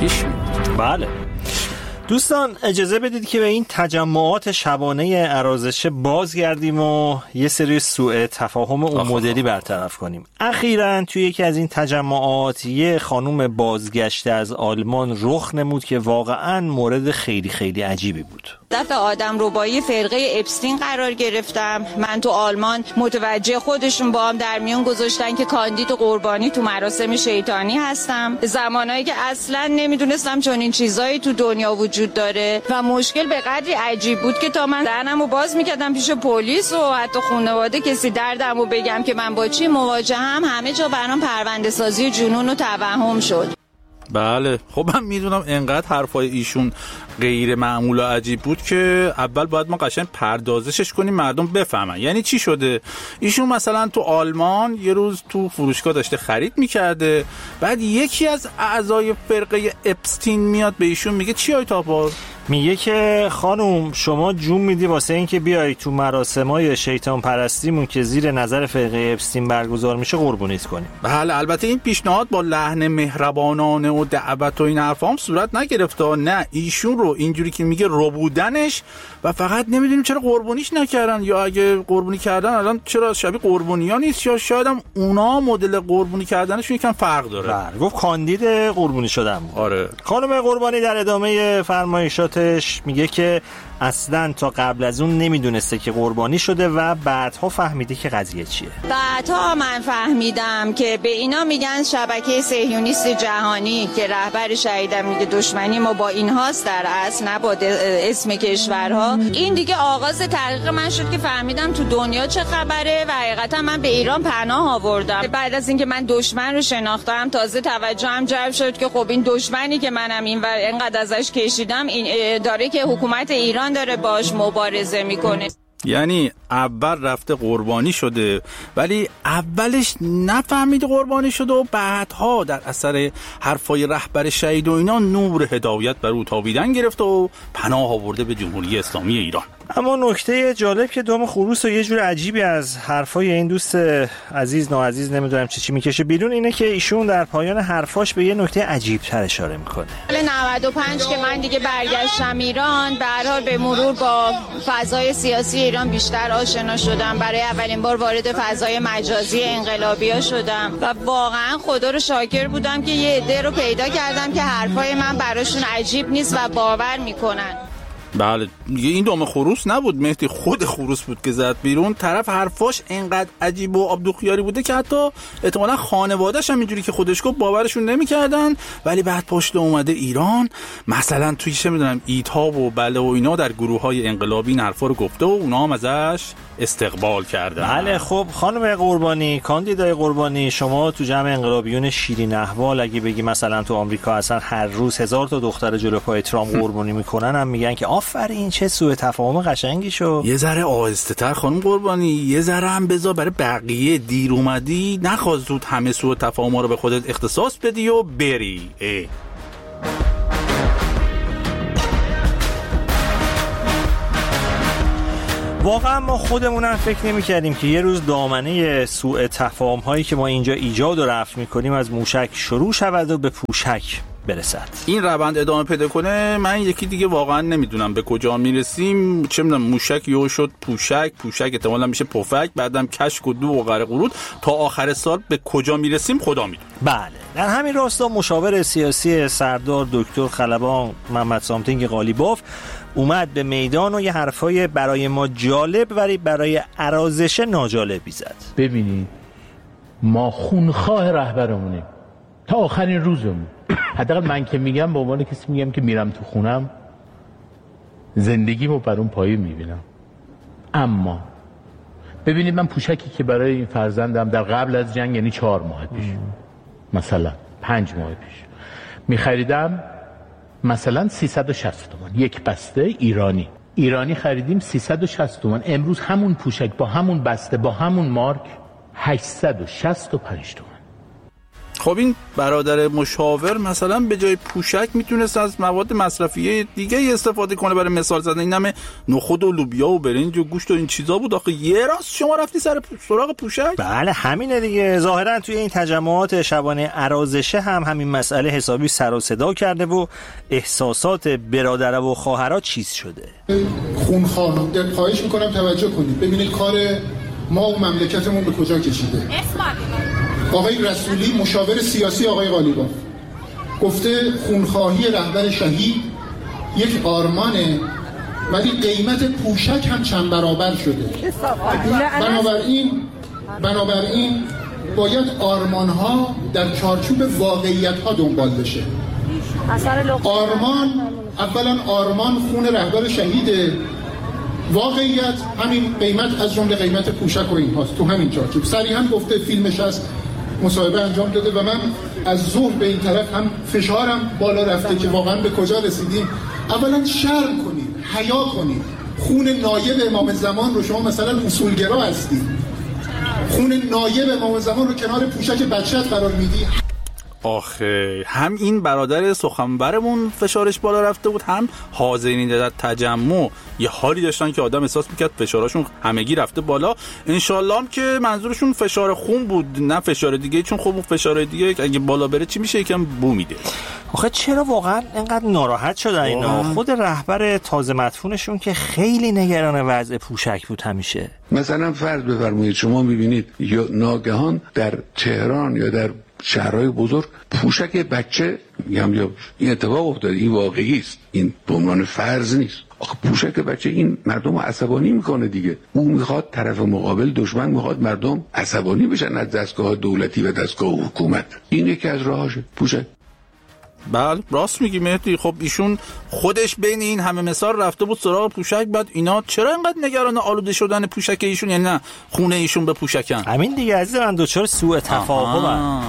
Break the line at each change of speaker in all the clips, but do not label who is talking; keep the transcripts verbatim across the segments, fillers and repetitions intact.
پیش میاد.
بله دوستان اجازه بدید که به این تجمعات شبانه عرازشه بازگردیم و یه سری سوء تفاهم اون مدلی برطرف کنیم. اخیراً توی یکی از این تجمعات یه خانم بازگشته از آلمان رخ نمود که واقعاً مورد خیلی خیلی عجیبی بود.
دفعه آدم ربایی فرقه اپستین قرار گرفتم. من تو آلمان متوجه خودشون با هم در میون گذاشتن که کاندید و قربانی تو مراسم شیطانی هستم. زمانایی که اصلا نمیدونستم چون این چیزایی تو دنیا وجود داره و مشکل به قدری عجیب بود که تا من دهنمو باز میکردم پیش پلیس و حتی خانواده کسی دردمو بگم که من با چی مواجهم، همه جا برام پرونده سازی جنون و توهم شد.
بله خب من میدونم انقدر حرفای ایشون غیر معمول و عجیب بود که اول باید ما قشنگ پردازشش کنیم مردم بفهمن. یعنی چی شده؟ ایشون مثلا تو آلمان یه روز تو فروشگاه داشته خرید میکرده، بعد یکی از اعضای فرقه اپستین میاد به ایشون میگه چی های تاپار؟
میگه که خانم شما جون میدی واسه این که بیای تو مراسمای شیطان پرستیمون که زیر نظر فرقه اپستین برگزار میشه قربونیت کنیم.
بله البته این پیشنهاد با لحن مهربانانه و دعوت و این حرفا هم صورت نگرفته. نه ایشون رو اینجوری که میگه ربودنش و فقط نمیدونیم چرا قربونیش نکردن، یا اگه قربونی کردن الان چرا شبیه قربونیا نیست، یا شاید هم اونا مدل قربونی کردنشون یکم فرق داره.
بله گفت کاندید قربونی شدن.
آره
خانم قربانی در ادامه فرمایشاتش میگه که اصلا تا قبل از اون نمیدونسته که قربانی شده و بعدها فهمیده که قضیه چیه.
بعدها من فهمیدم که به اینا میگن شبکه صهیونیست جهانی که رهبر شهیدم میگه دشمنی ما با اینهاست در اصل، نه با اسم کشورها. این دیگه آغاز تحقیق من شد که فهمیدم تو دنیا چه خبره و حقیقتا من به ایران پناه آوردم. بعد از اینکه من دشمن رو شناختم تازه توجهم جلب شد که خب این دشمنی که منم این و اینقدر ازش کشیدم این داره که حکومت ایران داره باش مبارزه میکنه.
یعنی اول رفته قربانی شده ولی اولش نفهمید قربانی شده و بعدها در اثر حرفای رهبر شهید و اینا نور هدایت بر او تابیدن گرفته و پناه آورده به جمهوری اسلامی ایران.
اما نکته جالب که دام خروس و یه جور عجیبی از حرفای این دوست عزیز ناعزیز نمیدونم چی چی میکشه بیرون اینه که ایشون در پایان حرفاش به یه نکته عجیب تر اشاره میکنه.
سال نود و پنج که من دیگه برگشتم ایران، به هر حال به مرور با فضای سیاسی ایران بیشتر آشنا شدم. برای اولین بار وارد فضای مجازی انقلابی‌ها شدم و واقعا خدا رو شاکر بودم که یه عده رو پیدا کردم که حرفای من براشون عجیب نیست و باور میکنن.
بله این دام خروس نبود مهدی، خود خروس بود که زد بیرون. طرف حرفاش انقدر عجیب و آبدوخیاری بوده که حتی احتمالاً خانواده‌اش هم اینجوری که خودش گفت باورشون نمی‌کردن، ولی بعد پشت اومده ایران مثلا توی چه می‌دونم ایتاب و بله و اینا در گروه‌های انقلابی این حرفا رو گفته و اونا هم ازش استقبال کردن.
بله خب خانم قربانی، کاندیدای قربانی، شما تو جمع انقلابیون شیرین احوال اگه بگی مثلا تو آمریکا اصلا هر روز هزار تا دختر جلو پای ترامپ قربانی میکنن هم میگن که آفرین چه سوء تفاهم قشنگی شو.
یه ذره آهسته تر خانم قربانی، یه ذره هم بذار برای بقیه، دیر اومدی نخواست زود همه سوء تفاهم رو به خودت اختصاص بدی و بری. اه.
واقعا ما خودمونم فکر نمی کردیم که یه روز دامنه سوء تفاهم هایی که ما اینجا ایجاد و رفع میکنیم از موشک شروع شود و به پوشک برسد.
این روند ادامه پیدا کنه من یکی دیگه واقعا نمیدونم به کجا میرسیم. چه میدونم موشک یهو شد پوشک، پوشک احتمالاً میشه پفک، بعدم کشک و دو و غرق قرود، تا آخر سال به کجا میرسیم خدا میدونه.
بله در همین راستا مشاور سیاسی سردار دکتر خلبان محمد سامتینگ قالیباف اومد به میدان و یه حرفای برای ما جالب ولی برای عرازش ناجالبی زد.
ببینید ما خونخواه رهبرمونیم تا آخرین روزمون. حداقل من که میگم به عنوان کسی میگم که میرم تو خونم زندگیمو بر اون پایه میبینم. اما ببینید من پوشکی که برای این فرزندم در قبل از جنگ یعنی چهار ماه پیش مثلا پنج ماه پیش میخریدم مثلا سیصد و شصت تومان یک بسته ایرانی ایرانی خریدیم سیصد و شصت تومان. امروز همون پوشک با همون بسته با همون مارک هشتصد و شصت و پنج تومان.
خب این برادر مشاور مثلا به جای پوشک میتونست از مواد مصرفی دیگه استفاده کنه برای مثال زدن. این همه نخود و لوبیا و برنج و گوشت و این چیزا بود، آخه یه راست شما رفتی سر سراغ پوشک؟
بله همینه دیگه. ظاهرا توی این تجمعات شبانه عرازشه هم همین مسئله حسابی سر و صدا کرده و احساسات برادر و خواهرها چیز شده.
خونخوار خواهش میکنم توجه کنید، ببینید کار ما و مملکتمون به کجا کشیده. آقای رسولی مشاور سیاسی آقای قالیباف گفته خونخواهی رهبر شهید یک آرمانه، ولی قیمت پوشک هم چند برابر شده. بنابراین بنابراین باید آرمان‌ها در چارچوب واقعیت‌ها دنبال بشه. آرمان اولا آرمان خون رهبر شهیده، واقعیت همین قیمت از جمله قیمت پوشک و این هاست. تو همین چارچوب صریحا گفته، فیلمش هست، مصاحبه انجام داده و من از ظهر به این طرف هم فشارم بالا رفته که واقعا به کجا رسیدیم. اولا شرم کنید، حیا کنید. خون نایب امام زمان رو شما مثلا اصولگرا هستید، خون نایب امام زمان رو کنار پوشک بچت قرار میدی.
آخه هم این برادر سخنورمون فشارش بالا رفته بود، هم حاضرین در تجمع یه حالی داشتن که آدم احساس میکرد فشارشون همگی رفته بالا. انشالله هم که منظورشون فشار خون بود نه فشار دیگه، چون خب فشار دیگه اگه بالا بره چی میشه، یکم بو میده.
آخه چرا واقعا اینقدر ناراحت شدن اینا؟ خود رهبر تازه مدفونشون که خیلی نگران وضع پوشک بود همیشه.
مثلا فرض بفرمایید شما میبینید یا ناگهان در تهران یا در شهرهای بزرگ پوشک بچه میگم یا این اتفاق افتاده، این واقعی است، این به عنوان فرض نیست. آخه پوشک بچه این مردم عصبانی میکنه دیگه. اون میخواد طرف مقابل دشمن میخواد مردم عصبانی بشن از دستگاه دولتی و دستگاه حکومت. این یکی از راهاشه پوشک.
بله راست میگی مهدی. خب ایشون خودش بین این همه مثال رفته بود سراغ پوشک، بعد اینا چرا اینقدر نگران آلوده شدن پوشک ایشون، یعنی نه خونه ایشون به پوشکن؟
همین دیگه عزیز من، دوچار سوء تفاهمن.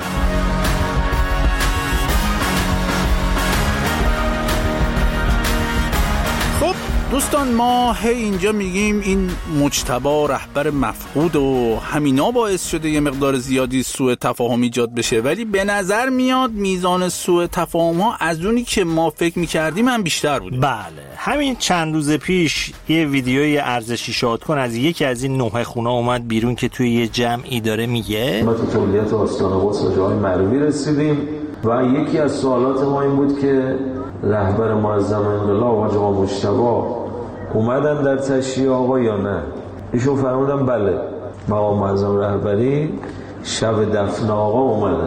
دوستان ما هی اینجا میگیم این مجتبی رهبر مفقود و همینا باعث شده یه مقدار زیادی سوء تفاهم ایجاد بشه، ولی به نظر میاد میزان سوء تفاهم ها از اونی که ما فکر میکردیم هم بیشتر بوده.
بله همین چند روز پیش یه ویدیوی ارزشی شاد کن از یکی از این نوحه خونه اومد بیرون که توی یه جمعی داره میگه
ما تو تولیت آستان قدس به جای معروی رسیدیم و یکی از سوالات ما این بود که رهبر معظم انقلاب آقا مجتبی اومدن در تشییع آقا یا نه؟ ایشون فرمودن بله، مقام معظم رهبری شب دفن آقا اومدن.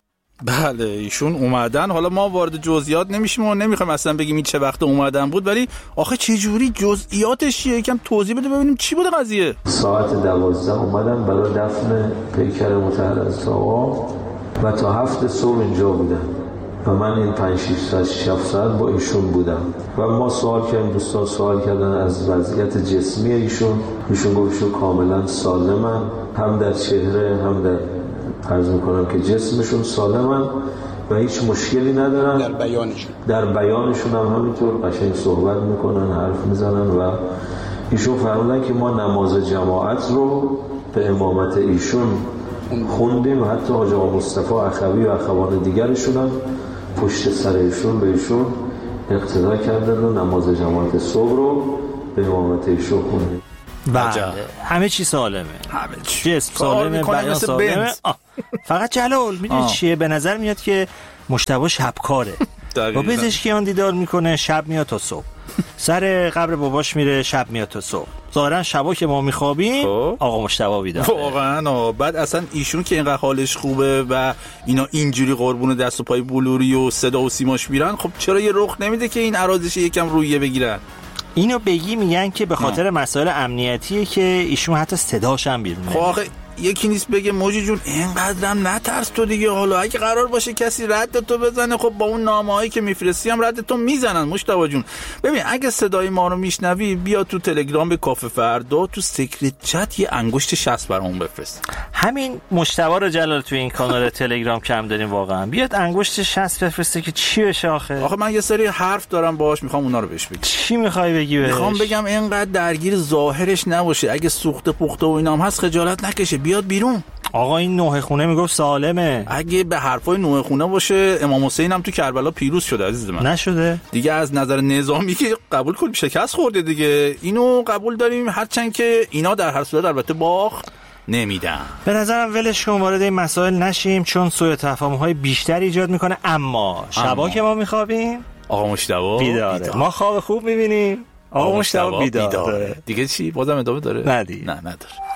بله ایشون اومدن. حالا ما وارد جزئیات نمیشیم و نمیخوایم اصلا بگیم این چه وقت اومدن بود، ولی آخه چه جوری جزئیاتش چیه؟ یکم توضیح بده ببینیم چی بوده قضیه.
ساعت دوازده اومدن برای دفن پیکر مطهر از آقا و تا هفت صبح اینجا بودن و من این پنج شش ساعت شش ساعت با ایشون بودم و ما سوال کردیم، دوستان سوال کردن از وضعیت جسمی ایشون. ایشون گفت ایشون کاملا سالمن، هم در چهره هم در عرض میکنم که جسمشون سالمن و هیچ مشکلی ندارن.
در بیانشون
در بیانشون هم همینطور قشنگ صحبت میکنن، حرف میزنن و ایشون فرمودن که ما نماز جماعت رو به امامت ایشون خوندیم و حتی حاج آقا مصطفی اخوی و اخوان دیگرشون هم پشت سر ایشون به ایشون اقتدا کردن و نماز جماعت صبح رو به امامت ایشون خوندیم.
بله همه چی سالمه،
همه چی
جسم سالمه، بیان سالمه. فقط جلال میدونی چیه؟ به نظر میاد که مجتبی شبکاره با پزشکیان دیدار میکنه، شب میاد تا صبح، سر قبر باباش میره، شب میاد تا صبح. ظاهرا شبا که ما میخوابیم آقا مجتبی بیداره.
واقعا بعد اصلا ایشون که اینقدر حالش خوبه و اینا اینجوری قربون دست و پای بلوری و صدا و سیماش میرن، خب چرا یه رخ نمیده که این اراضیش یکم رویه بگیرن؟
اینو بگی میگن که به خاطر مسائل امنیتیه که ایشون حتی صداش هم بیرونه.
خب آخه یکی نیست بگه موجی جون اینقدرم نترس تو دیگه، حالا اگه قرار باشه کسی رد تو بزنه خب با اون نامه‌هایی که میفرستی هم رد تو میزنن. مجتبی جون ببین اگه صدای ما رو میشنوی بیا تو تلگرام به کافه فردا تو سیکرت چت یه انگشت شصت برامون بفرست.
همین مجتبی رو جلال تو این کانال تلگرام کم داریم واقعا، بیاد انگشت شصت بفرسته که چی بشه. آخه
آخه من یه سری حرف دارم باهاش، میخوام اونا رو بهش بگم.
چی میخوای بگی بهش؟
میخوام بگم اینقدر درگیر ظاهرش نباشه، اگه سوخته پخته و اینام هست خجالت نکشه، بیاد بیرون.
آقا این نوح خونه میگفت سالمه.
اگه به حرفای نوح خونه باشه امام حسین هم تو کربلا پیروز شده عزیز من.
نشده
دیگه از نظر نظامی که قبول کنیم شکست خورده دیگه، اینو قبول داریم، هرچند که اینا در هر صورت البته باخت نمیدن.
به نظرم ولش کن، وارد این مسائل نشیم چون سوء تفاهم‌های بیشتر ایجاد میکنه. اما شبا که ما میخوابیم
آقا مشتبه
بیداره.
بیدار.
ما خواب خوب میبینیم، آقا مشتبه بیداره.
دیگه چی بازم ادامه داره؟
نه دیگه.
نه نداره.